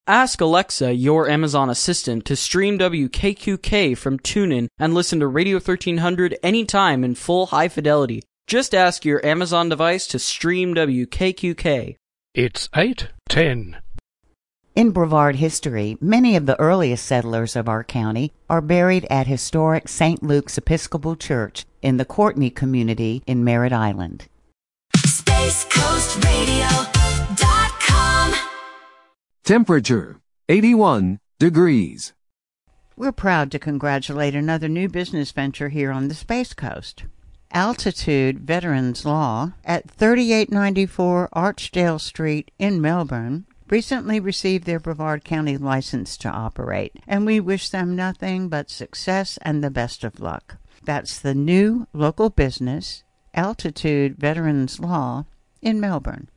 Ask Alexa, your Amazon assistant, to stream WKQK from TuneIn and listen to Radio 1300 anytime in full high fidelity. Just ask your Amazon device to stream WKQK. It's 8:10. In Brevard history, many of the earliest settlers of our county are buried at historic St. Luke's Episcopal Church in the Courtney community in Merritt Island. SpaceCoastRadio.com. Temperature 81 degrees. We're proud to congratulate another new business venture here on the Space Coast. Altitude Veterans Law at 3894 Archdale Street in Melbourne recently received their Brevard County license to operate, and we wish them nothing but success and the best of luck. That's the new local business, Altitude Veterans Law, in Melbourne.